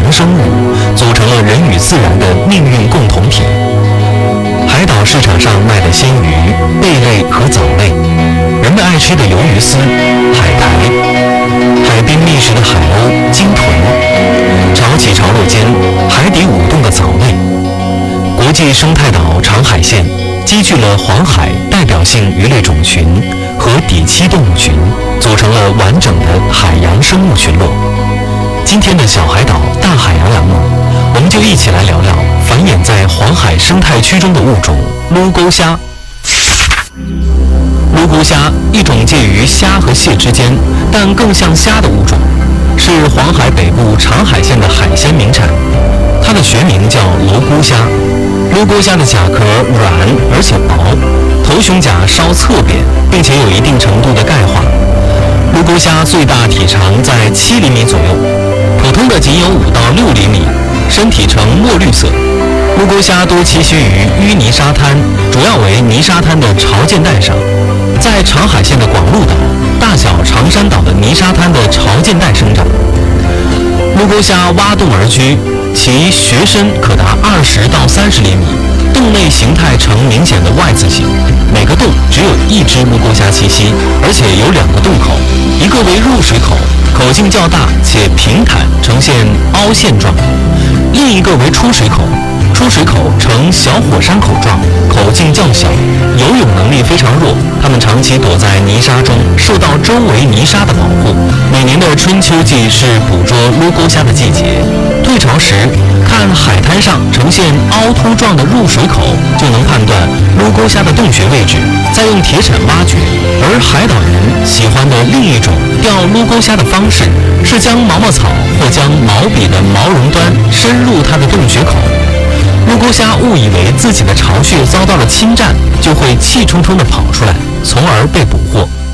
洋生物，组成了人与自然的命运共同体。海岛市场上卖的鲜鱼、贝类和藻类，人们爱吃的鱿鱼丝、海苔，海滨觅食的海鸥、鲸豚，潮起潮落间，海底舞动的藻类。国际生态岛长海线积聚了黄海代表性鱼类种群和底栖动物群，组成了完整的海洋生物群落。今天的小海岛大海洋栏目，我们就一起来聊聊繁衍在黄海生态区中的物种撸钩虾。撸钩虾，一种介于虾和蟹之间，但更像虾的物种，是黄海北部长海县的海鲜名产。它的学名叫鲈钩虾。撸钩虾的甲壳软而且薄，头胸甲稍侧扁，并且有一定程度的钙化。撸钩虾最大体长在7厘米左右，普通的仅有5到6厘米，身体呈墨绿色。撸钩虾多栖息于淤泥沙滩，主要为泥沙滩的潮间带上，在长海县的广鹿岛、大小长山岛的泥沙滩的潮间带生长。撸钩虾挖洞而居，其学身可达20到30厘米，洞内形态呈明显的 Y 字形，每个洞只有1只撸钩虾栖息，而且有2个洞口，一个为入水口，口径较大且平坦，呈现凹陷状；另一个为出水口，出水口呈小火山口状，口径较小，游泳能力非常弱。它们长期躲在泥沙中，受到周围泥沙的保护。每年的春秋季是捕捉撸钩虾的季节。退潮时，看海滩上呈现凹凸状的入水口，就能判断撸钩虾的洞穴位置，再用铁铲挖掘。而海岛人喜欢的另一种钓撸钩虾的方式，是将毛毛草或将毛笔的毛绒端深入它的洞穴口。撸钩虾误以为自己的巢穴遭到了侵占，就会气冲冲地跑出来，从而被捕获。